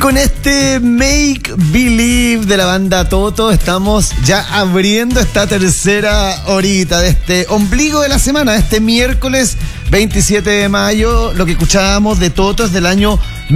con este Make Believe de la banda Toto estamos ya abriendo esta tercera horita de este ombligo de la semana, este miércoles 27 de mayo. Lo que escuchábamos de Toto es del año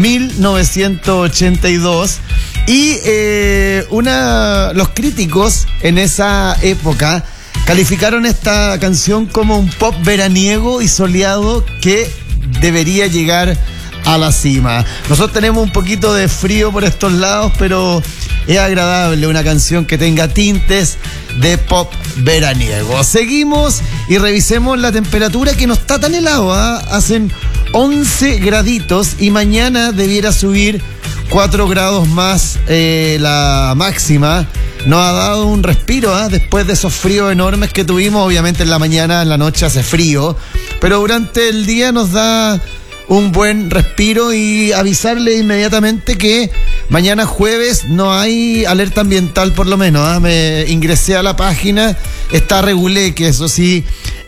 1982 y los críticos en esa época calificaron esta canción como un pop veraniego y soleado que debería llegar a la cima. Nosotros tenemos un poquito de frío por estos lados, pero es agradable una canción que tenga tintes de pop veraniego. Seguimos y revisemos la temperatura, que no está tan helado, ¿eh? Hacen 11 graditos y mañana debiera subir 4 grados más la máxima. Nos ha dado un respiro, ¿eh? Después de esos fríos enormes que tuvimos. Obviamente en la mañana, en la noche hace frío, pero durante el día nos da un buen respiro. Y avisarle inmediatamente que mañana jueves no hay alerta ambiental, por lo menos, ¿eh? Me ingresé a la página, está regulé que eso sí,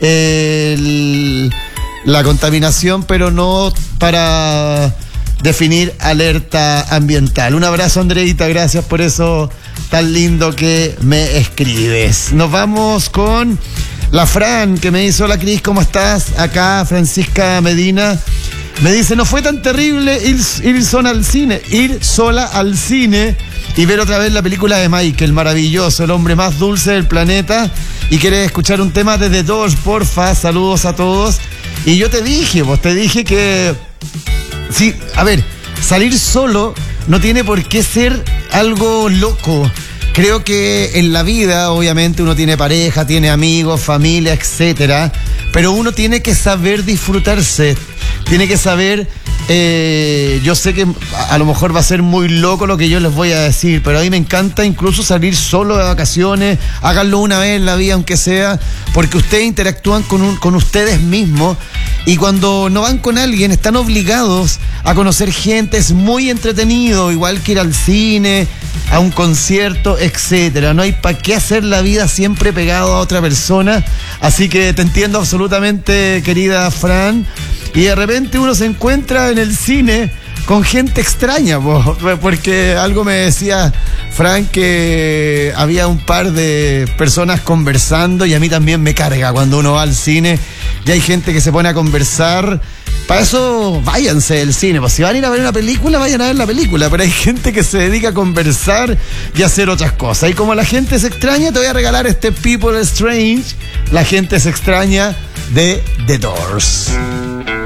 la contaminación, pero no para definir alerta ambiental. Un abrazo, Andreita, gracias por eso tan lindo que me escribes. Nos vamos con la Fran, que me dice: hola Cris, ¿cómo estás? Acá Francisca Medina me dice: no fue tan terrible ir sola al cine y ver otra vez la película de Michael, maravilloso, el hombre más dulce del planeta. Y querés escuchar un tema de The Doors, porfa, saludos a todos. Y yo te dije que sí, a ver, salir solo no tiene por qué ser algo loco. Creo que en la vida, obviamente, uno tiene pareja, tiene amigos, familia, etcétera, pero uno tiene que saber disfrutarse, tiene que saber. Yo sé que a lo mejor va a ser muy loco lo que yo les voy a decir, pero a mí me encanta incluso salir solo de vacaciones. Háganlo una vez en la vida, aunque sea, porque ustedes interactúan con ustedes mismos, y cuando no van con alguien están obligados a conocer gente. Es muy entretenido, igual que ir al cine, a un concierto, etcétera. No hay para qué hacer la vida siempre pegado a otra persona. Así que te entiendo absolutamente, querida Fran. Y de repente uno se encuentra en el cine con gente extraña, porque algo me decía Fran, que había un par de personas conversando, y a mí también me carga cuando uno va al cine y hay gente que se pone a conversar. Para eso váyanse del cine, pues si van a ir a ver una película, vayan a ver la película, pero hay gente que se dedica a conversar y a hacer otras cosas. Y como la gente se extraña, te voy a regalar este People Strange, la gente se extraña, de The Doors.